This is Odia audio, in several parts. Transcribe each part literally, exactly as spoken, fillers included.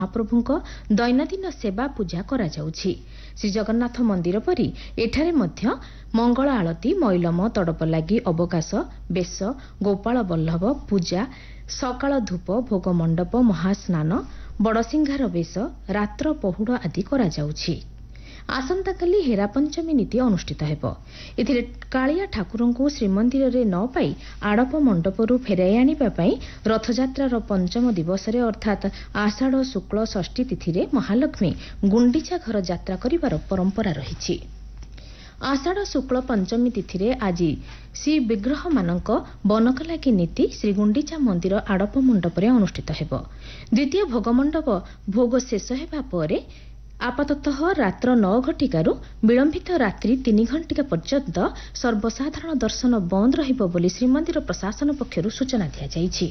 महाप्रभुଙ୍କ दैनन्दिन सेवा पूजा कराଯାଉଛି। ଶ୍ରୀ ଜଗନ୍ନାଥ ମନ୍ଦିର ପରି ଏଠାରେ ମଧ୍ୟ ମଙ୍ଗଳ ଆଳତି, ମଇଲମ, ତଡପ ଲାଗି, ଅବକାଶ, ବେଶ, ଗୋପାଳ ବଲ୍ଲଭ ପୂଜା, ସକାଳ ଧୂପ, ଭୋଗ ମଣ୍ଡପ, ମହାସ୍ନାନ, ବଡସିଂହାର ବେଶ, ରାତ୍ର ପହୁଡ ଆଦି କରାଯାଉଛି। ଆସନ୍ତାକାଲି ହେରା ପଞ୍ଚମୀ ନୀତି ଅନୁଷ୍ଠିତ ହେବ। ଏଥିରେ କାଳିଆ ଠାକୁରଙ୍କୁ ଶ୍ରୀମନ୍ଦିରରେ ନ ପାଇ ଆଡପ ମଣ୍ଡପରୁ ଫେରାଇ ଆଣିବା ପାଇଁ ରଥଯାତ୍ରାର ପଞ୍ଚମ ଦିବସରେ ଅର୍ଥାତ୍ ଆଷାଢ ଶୁକ୍ଳ ଷଷ୍ଠୀ ତିଥିରେ ମହାଲକ୍ଷ୍ମୀ ଗୁଣ୍ଡିଚା ଘର ଯାତ୍ରା କରିବାର ପରମ୍ପରା ରହିଛି। ଆଷାଢ ଶୁକ୍ଳ ପଞ୍ଚମୀ ତିଥିରେ ଆଜି ଶ୍ରୀବିଗ୍ରହମାନଙ୍କ ବନକଲାଗି ନୀତି ଶ୍ରୀଗୁଣ୍ଡିଚା ମନ୍ଦିର ଆଡପ ମଣ୍ଡପରେ ଅନୁଷ୍ଠିତ ହେବ। ଦ୍ୱିତୀୟ ଭୋଗମଣ୍ଡପ ଭୋଗ ଶେଷ ହେବା ପରେ ଆପାତତଃ ରାତ୍ର ନଅ ଘଟିକାରୁ ବିଳମ୍ବିତ ରାତ୍ରି ତିନି ଘଣ୍ଟିକା ପର୍ଯ୍ୟନ୍ତ ସର୍ବସାଧାରଣ ଦର୍ଶନ ବନ୍ଦ ରହିବ ବୋଲି ଶ୍ରୀମନ୍ଦିର ପ୍ରଶାସନ ପକ୍ଷରୁ ସୂଚନା ଦିଆଯାଇଛି।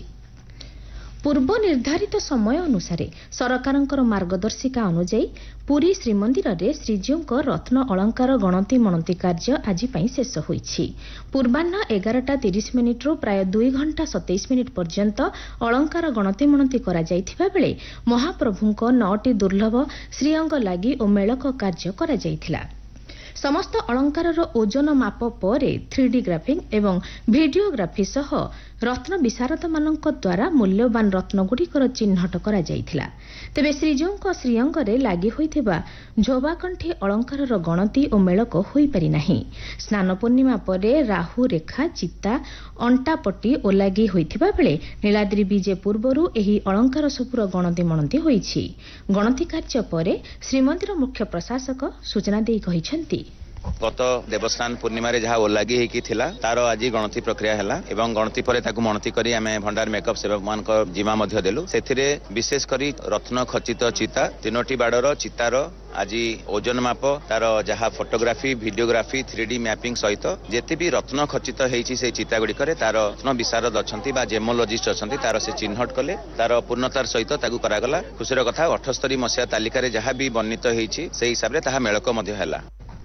ପୂର୍ବ ନିର୍ଦ୍ଧାରିତ ସମୟ ଅନୁସାରେ ସରକାରଙ୍କର ମାର୍ଗଦର୍ଶିକା ଅନୁଯାୟୀ ପୁରୀ ଶ୍ରୀମନ୍ଦିରରେ ଶ୍ରୀଜୀଉଙ୍କ ରତ୍ନ ଅଳଙ୍କାର ଗଣତି ମଣତି କାର୍ଯ୍ୟ ଆଜି ପାଇଁ ଶେଷ ହୋଇଛି। ପୂର୍ବାହ୍ନ ଏଗାରଟା ତିରିଶ ମିନିଟ୍ରୁ ପ୍ରାୟ ଦୁଇ ଘଣ୍ଟା ସତେଇଶ ମିନିଟ୍ ପର୍ଯ୍ୟନ୍ତ ଅଳଙ୍କାର ଗଣତି ମଣତି କରାଯାଇଥିବା ବେଳେ ମହାପ୍ରଭୁଙ୍କ ନଅଟି ଦୁର୍ଲଭ ଶ୍ରୀଅଙ୍ଗ ଲାଗି ଓ ମେଳକ କାର୍ଯ୍ୟ କରାଯାଇଥିଲା। ସମସ୍ତ ଅଳଙ୍କାରର ଓଜନ ମାପ ପରେ ଥ୍ରିଡି ଗ୍ରାଫିଂ ଏବଂ ଭିଡିଓଗ୍ରାଫି ସହ ରତ୍ନ ବିଶାରଦମାନଙ୍କ ଦ୍ୱାରା ମୂଲ୍ୟବାନ ରତ୍ନଗୁଡ଼ିକର ଚିହ୍ନଟ କରାଯାଇଥିଲା। ତେବେ ଶ୍ରୀଜୀଉଙ୍କ ଶ୍ରୀଅଙ୍ଗରେ ଲାଗି ହୋଇଥିବା ଝୋବାକଣ୍ଠି ଅଳଙ୍କାରର ଗଣତି ଓ ମେଳକ ହୋଇପାରି ନାହିଁ। ସ୍ନାନ ପୂର୍ଣ୍ଣିମା ପରେ ରାହୁ ରେଖା, ଚିତା, ଅଣ୍ଟାପଟି ଓଲାଗି ହୋଇଥିବା ବେଳେ ନୀଳାଦ୍ରି ବିଜେ ପୂର୍ବରୁ ଏହି ଅଳଙ୍କାର ସବୁର ଗଣତି ମଣତି ହୋଇଛି। ଗଣତି କାର୍ଯ୍ୟ ପରେ ଶ୍ରୀମନ୍ଦିର ମୁଖ୍ୟ ପ୍ରଶାସକ ସୂଚନା ଦେଇ କହିଛନ୍ତି, ଗତ ଦେବସ୍ନାନ ପୂର୍ଣ୍ଣିମାରେ ଯାହା ଓଲାଗି ହେଇକି ଥିଲା ତାର ଆଜି ଗଣତି ପ୍ରକ୍ରିୟା ହେଲା ଏବଂ ଗଣତି ପରେ ତାକୁ ମଣତି କରି ଆମେ ଭଣ୍ଡାର ମେକଅପ୍ ସେବକମାନଙ୍କ ଜିମା ମଧ୍ୟ ଦେଲୁ। ସେଥିରେ ବିଶେଷ କରି ରତ୍ନ ଖଚିତ ଚିତା, ତିନୋଟି ବାଡର ଚିତାର ଆଜି ଓଜନ ମାପ, ତାର ଯାହା photography, videography, three D mapping ସହିତ ଯେତେ ବି ରତ୍ନ ଖଚିତ ହେଇଛି ସେଇ ଚିତା ଗୁଡ଼ିକରେ ତାର ରତ୍ନ ବିଶାରଦ ଅଛନ୍ତି ବା ଜେମୋଲୋଜିଷ୍ଟ ଅଛନ୍ତି, ତାର ସେ ଚିହ୍ନଟ କଲେ, ତାର ପୂର୍ଣ୍ଣତାର ସହିତ ତାକୁ କରାଗଲା। ଖୁସିର କଥା, ଅଠସ୍ତରୀ ମସିହା ତାଲିକାରେ ଯାହା ବି ବର୍ଣ୍ଣିତ ହେଇଛି ସେଇ ହିସାବରେ ତାହା ମେଳକ ମଧ୍ୟ ହେଲା।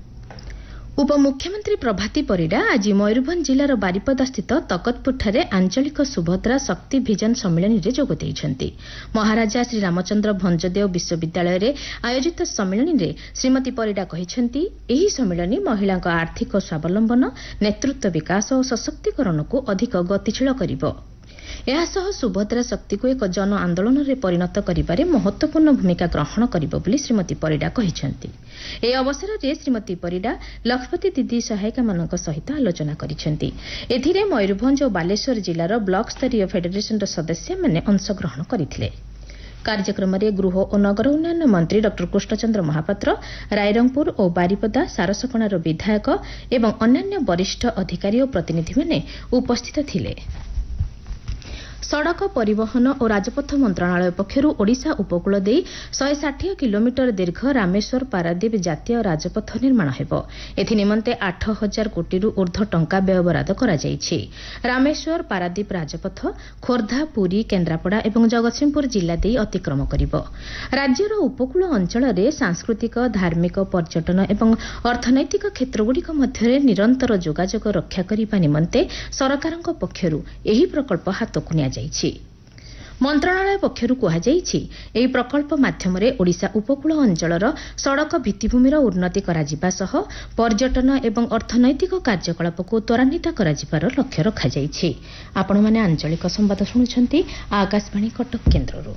ଉପମୁଖ୍ୟମନ୍ତ୍ରୀ ପ୍ରଭାତୀ ପରିଡା ଆଜି ମୟୂରଭଞ୍ଜ ଜିଲ୍ଲାର ବାରିପଦାସ୍ଥିତ ତକତପୁରଠାରେ ଆଞ୍ଚଳିକ ସୁଭଦ୍ରା ଶକ୍ତି ଭିଜନ ସମ୍ମିଳନୀରେ ଯୋଗ ଦେଇଛନ୍ତି। ମହାରାଜା ଶ୍ରୀରାମଚନ୍ଦ୍ର ଭଞ୍ଜଦେଓ ବିଶ୍ୱବିଦ୍ୟାଳୟରେ ଆୟୋଜିତ ସମ୍ମିଳନୀରେ ଶ୍ରୀମତୀ ପରିଡା କହିଛନ୍ତି, ଏହି ସମ୍ମିଳନୀ ମହିଳାଙ୍କ ଆର୍ଥିକ ସ୍ୱାବଲମ୍ବନ, ନେତୃତ୍ୱ ବିକାଶ ଓ ସଶକ୍ତିକରଣକୁ ଅଧିକ ଗତିଶୀଳ କରିବ। ଏହାସହ ସୁଭଦ୍ରା ଶକ୍ତିକୁ ଏକ ଜନ ଆନ୍ଦୋଳନରେ ପରିଣତ କରିବାରେ ମହତ୍ୱପୂର୍ଣ୍ଣ ଭୂମିକା ଗ୍ରହଣ କରିବ ବୋଲି ଶ୍ରୀମତୀ ପରିଡା କହିଛନ୍ତି। ଏହି ଅବସରରେ ଶ୍ରୀମତୀ ପରିଡା ଲକ୍ଷପତି ଦିଦି ସହାୟିକାମାନଙ୍କ ସହିତ ଆଲୋଚନା କରିଛନ୍ତି। ଏଥିରେ ମୟୂରଭଞ୍ଜ ଓ ବାଲେଶ୍ୱର ଜିଲ୍ଲାର ବ୍ଲକ ସ୍ତରୀୟ ଫେଡେରେସନର ସଦସ୍ୟମାନେ ଅଂଶଗ୍ରହଣ କରିଥିଲେ। କାର୍ଯ୍ୟକ୍ରମରେ ଗୃହ ଓ ନଗର ଉନ୍ନୟନ ମନ୍ତ୍ରୀ ଡ କୃଷ୍ଣଚନ୍ଦ୍ର ମହାପାତ୍ର, ରାଇରଙ୍ଗପୁର ଓ ବାରିପଦା ସାରସକଣାର ବିଧାୟକ ଏବଂ ଅନ୍ୟାନ୍ୟ ବରିଷ୍ଠ ଅଧିକାରୀ ଓ ପ୍ରତିନିଧିମାନେ ଉପସ୍ଥିତ ଥିଲେ। ସଡ଼କ ପରିବହନ ଓ ରାଜପଥ ମନ୍ତ୍ରଣାଳୟ ପକ୍ଷରୁ ଓଡ଼ିଶା ଉପକୂଳ ଦେଇ ଶହେ ଷାଠିଏ କିଲୋମିଟର ଦୀର୍ଘ ରାମେଶ୍ୱର ପାରାଦୀପ ଜାତୀୟ ରାଜପଥ ନିର୍ମାଣ ହେବ। ଏଥିନିମନ୍ତେ ଆଠ ହଜାର କୋଟିରୁ ଊର୍ଦ୍ଧ୍ୱ ଟଙ୍କା ବ୍ୟୟବରାଦ କରାଯାଇଛି। ରାମେଶ୍ୱର ପାରାଦୀପ ରାଜପଥ ଖୋର୍ଦ୍ଧା, ପୁରୀ, କେନ୍ଦ୍ରାପଡ଼ା ଏବଂ ଜଗତସିଂହପୁର ଜିଲ୍ଲା ଦେଇ ଅତିକ୍ରମ କରିବ। ରାଜ୍ୟର ଉପକୂଳ ଅଞ୍ଚଳରେ ସାଂସ୍କୃତିକ, ଧାର୍ମିକ, ପର୍ଯ୍ୟଟନ ଏବଂ ଅର୍ଥନୈତିକ କ୍ଷେତ୍ରଗୁଡ଼ିକ ମଧ୍ୟରେ ନିରନ୍ତର ଯୋଗାଯୋଗ ରକ୍ଷା କରିବା ନିମନ୍ତେ ସରକାରଙ୍କ ପକ୍ଷରୁ ଏହି ପ୍ରକଳ୍ପ ହାତକୁ ନିଆଯାଇଛି। ମନ୍ତ୍ରଣାଳୟ ପକ୍ଷରୁ କୁହାଯାଇଛି, ଏହି ପ୍ରକଳ୍ପ ମାଧ୍ୟମରେ ଓଡ଼ିଶା ଉପକୂଳ ଅଞ୍ଚଳର ସଡ଼କ ଭିତ୍ତିଭୂମିର ଉନ୍ନତି କରାଯିବା ସହ ପର୍ଯ୍ୟଟନ ଏବଂ ଅର୍ଥନୈତିକ କାର୍ଯ୍ୟକଳାପକୁ ତ୍ୱରାନ୍ୱିତ କରାଯିବାର ଲକ୍ଷ୍ୟ ରଖାଯାଇଛି। ଆପଣମାନେ ଆଞ୍ଚଳିକ ସମ୍ବାଦ ଶୁଣୁଛନ୍ତି ଆକାଶବାଣୀ କଟକ କେନ୍ଦ୍ରରୁ।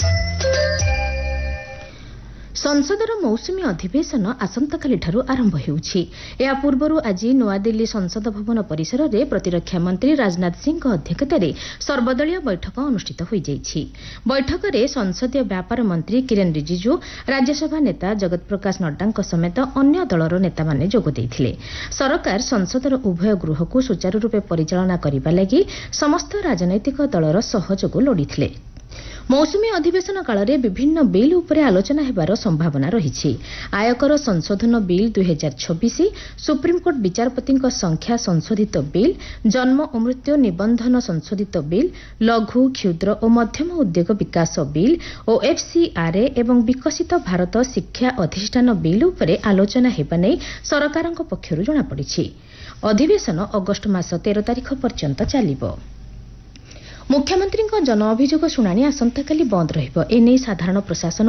ସଂସଦର ମୌସୁମୀ ଅଧିବେଶନ ଆସନ୍ତାକାଲିଠାରୁ ଆରମ୍ଭ ହେଉଛି। ଏହା ପୂର୍ବରୁ ଆଜି ନୂଆଦିଲ୍ଲୀ ସଂସଦ ଭବନ ପରିସରରେ ପ୍ରତିରକ୍ଷା ମନ୍ତ୍ରୀ ରାଜନାଥ ସିଂଙ୍କ ଅଧ୍ୟକ୍ଷତାରେ ସର୍ବଦଳୀୟ ବୈଠକ ଅନୁଷ୍ଠିତ ହୋଇଯାଇଛି। ବୈଠକରେ ସଂସଦୀୟ ବ୍ୟାପାର ମନ୍ତ୍ରୀ କିରେନ୍ ରିଜିଜୁ, ରାଜ୍ୟସଭା ନେତା ଜଗତ ପ୍ରକାଶ ନଡ୍ଡାଙ୍କ ସମେତ ଅନ୍ୟ ଦଳର ନେତାମାନେ ଯୋଗ ଦେଇଥିଲେ। ସରକାର ସଂସଦର ଉଭୟ ଗୃହକୁ ସୁଚାରୁରୂପେ ପରିଚାଳନା କରିବା ଲାଗି ସମସ୍ତ ରାଜନୈତିକ ଦଳର ସହଯୋଗ ଲୋଡ଼ିଥିଲେ। ମୌସୁମୀ ଅଧିବେଶନ କାଳରେ ବିଭିନ୍ନ ବିଲ୍ ଉପରେ ଆଲୋଚନା ହେବାର ସମ୍ଭାବନା ରହିଛି। ଆୟକର ସଂଶୋଧନ ବିଲ୍ ଦୁଇ ହଜାର ଛବିଶ, ସୁପ୍ରିମକୋର୍ଟ ବିଚାରପତିଙ୍କ ସଂଖ୍ୟା ସଂଶୋଧିତ ବିଲ୍, ଜନ୍ମ ଓ ମୃତ୍ୟୁ ନିବନ୍ଧନ ସଂଶୋଧିତ ବିଲ୍, ଲଘୁ, କ୍ଷୁଦ୍ର ଓ ମଧ୍ୟମ ଉଦ୍ୟୋଗ ବିକାଶ ବିଲ୍ ଓ ଏଫ୍ସିଆର୍ଏ ଏବଂ ବିକଶିତ ଭାରତ ଶିକ୍ଷା ଅଧିଷ୍ଠାନ ବିଲ୍ ଉପରେ ଆଲୋଚନା ହେବା ନେଇ ସରକାରଙ୍କ ପକ୍ଷରୁ ଜଣାପଡ଼ିଛି। ଅଧିବେଶନ ଅଗଷ୍ଟ ମାସ ତେର ତାରିଖ ପର୍ଯ୍ୟନ୍ତ ଚାଲିବ। ମୁଖ୍ୟମନ୍ତ୍ରୀଙ୍କ ଜନ ଅଭିଯୋଗ ଶୁଣାଣି ଆସନ୍ତାକାଲି ବନ୍ଦ ରହିବ। ଏନେଇ ସାଧାରଣ ପ୍ରଶାସନ